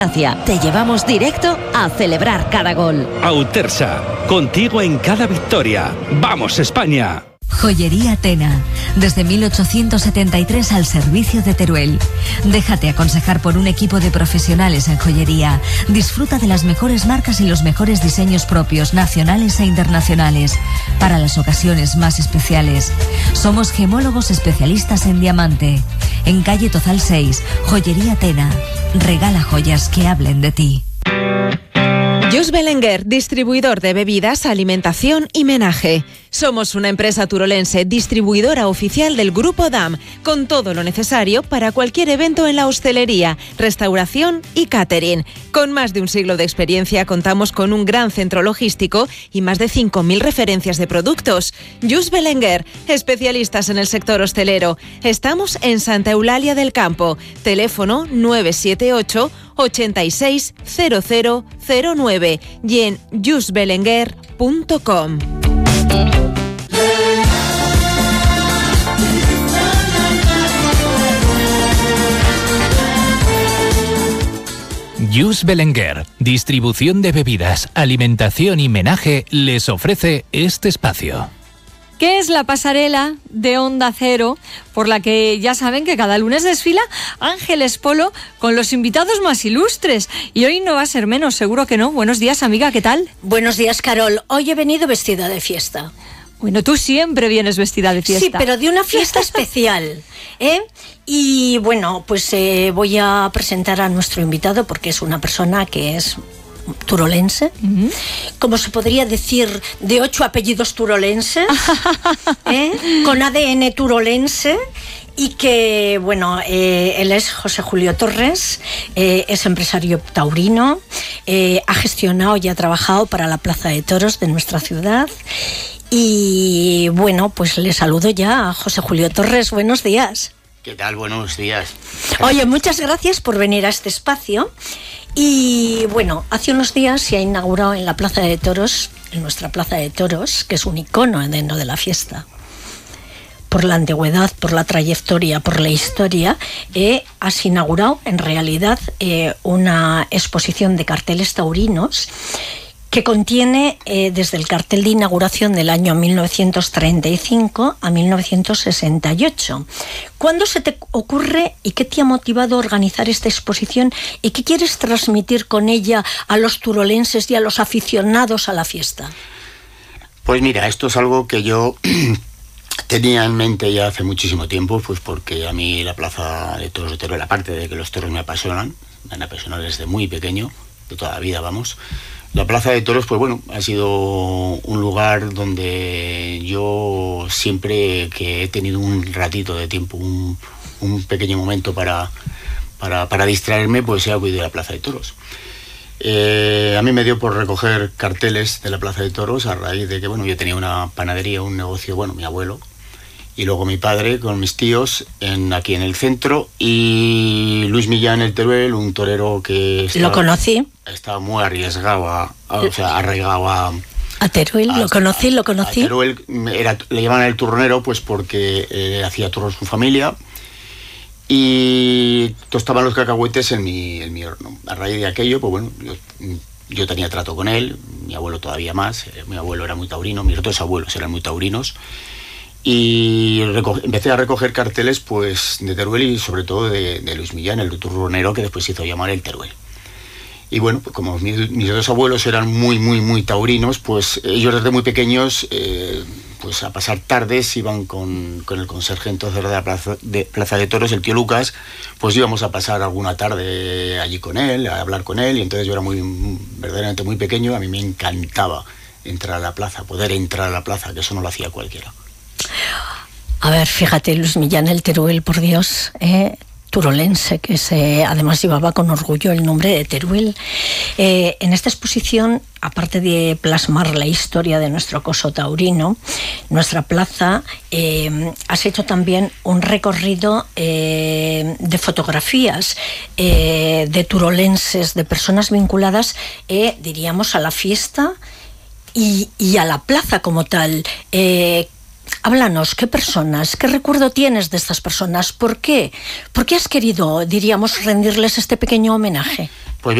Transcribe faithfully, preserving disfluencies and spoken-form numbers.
Te llevamos directo a celebrar cada gol. Autersa, contigo en cada victoria. ¡Vamos, España! Joyería Tena, desde mil ochocientos setenta y tres al servicio de Teruel. Déjate aconsejar por un equipo de profesionales en joyería. Disfruta de las mejores marcas y los mejores diseños propios, nacionales e internacionales, para las ocasiones más especiales. Somos gemólogos especialistas en diamante. En calle Tozal seis, Joyería Tena. Regala joyas que hablen de ti. Just Belenguer, distribuidor de bebidas, alimentación y menaje. Somos una empresa turolense, distribuidora oficial del Grupo D A M, con todo lo necesario para cualquier evento en la hostelería, restauración y catering. Con más de un siglo de experiencia, contamos con un gran centro logístico y más de cinco mil referencias de productos. Just Belenguer, especialistas en el sector hostelero. Estamos en Santa Eulalia del Campo. Teléfono nueve siete ocho, ochenta y seis, cero cero cero nueve y en just belenguer punto com. Just Belenguer, distribución de bebidas, alimentación y menaje, les ofrece este espacio. ¿Qué es la pasarela de Onda Cero, por la que ya saben que cada lunes desfila Ángeles Polo con los invitados más ilustres? Y hoy no va a ser menos, seguro que no. Buenos días, amiga, ¿qué tal? Buenos días, Carol. Hoy he venido vestida de fiesta. Bueno, tú siempre vienes vestida de fiesta. Sí, pero de una fiesta especial, ¿eh? Y bueno, pues eh, voy a presentar a nuestro invitado porque es una persona que es turolense, uh-huh. Como se podría decir, de ocho apellidos turolenses, ¿eh? Con A D N turolense. Y que, bueno, eh, él es José Julio Torres, eh, es empresario taurino, eh, ha gestionado y ha trabajado para la Plaza de Toros de nuestra ciudad. Y bueno, pues le saludo ya a José Julio Torres. Buenos días. ¿Qué tal? Buenos días. Oye, muchas gracias por venir a este espacio. Y bueno, hace unos días se ha inaugurado en la Plaza de Toros, en nuestra Plaza de Toros, que es un icono dentro de la fiesta. Por la antigüedad, por la trayectoria, por la historia, eh, has inaugurado en realidad eh, una exposición de carteles taurinos que contiene eh, desde el cartel de inauguración del año mil novecientos treinta y cinco a mil novecientos sesenta y ocho. ¿Cuándo se te ocurre y qué te ha motivado a organizar esta exposición y qué quieres transmitir con ella a los turolenses y a los aficionados a la fiesta? Pues mira, esto es algo que yo tenía en mente ya hace muchísimo tiempo, pues porque a mí la Plaza de Toros de Teruel, aparte de que los toros me apasionan, me han apasionado desde muy pequeño, de toda la vida, vamos. La Plaza de Toros, pues bueno, ha sido un lugar donde yo siempre que he tenido un ratito de tiempo, un, un pequeño momento para, para, para distraerme, pues he acudido a la Plaza de Toros. Eh, a mí me dio por recoger carteles de la Plaza de Toros a raíz de que, bueno, yo tenía una panadería, un negocio, bueno, mi abuelo, y luego mi padre con mis tíos en, aquí en el centro, y Luis Millán el Teruel, un torero que estaba, lo conocí, estaba muy arriesgado, a, a, o sea, arraigado a... A Teruel, a, lo conocí, lo conocí. A Teruel era, le llamaban el turronero pues porque eh, hacía turros su familia, y tostaban los cacahuetes en mi, en mi horno. A raíz de aquello, pues bueno, yo, yo tenía trato con él, mi abuelo todavía más, eh, mi abuelo era muy taurino, mis otros abuelos eran muy taurinos, y empecé a recoger carteles pues de Teruel y sobre todo de, de Luis Millán, el turronero que después se hizo llamar el Teruel. Y bueno, pues como mis, mis dos abuelos eran muy, muy, muy taurinos, pues ellos desde muy pequeños, eh, pues a pasar tardes iban con, con el conserje entonces de la plaza de, plaza de Toros, el tío Lucas, pues íbamos a pasar alguna tarde allí con él, a hablar con él, y entonces yo era muy, verdaderamente muy pequeño, a mí me encantaba entrar a la plaza, poder entrar a la plaza, que eso no lo hacía cualquiera. A ver, fíjate, Luis Millán el Teruel, por Dios, eh, turolense, que se, además llevaba con orgullo el nombre de Teruel. Eh, en esta exposición, aparte de plasmar la historia de nuestro coso taurino, nuestra plaza, eh, has hecho también un recorrido eh, de fotografías eh, de turolenses, de personas vinculadas, eh, diríamos, a la fiesta y, y a la plaza como tal. Eh, Háblanos, ¿qué personas, qué recuerdo tienes de estas personas? ¿Por qué? ¿Por qué has querido, diríamos, rendirles este pequeño homenaje?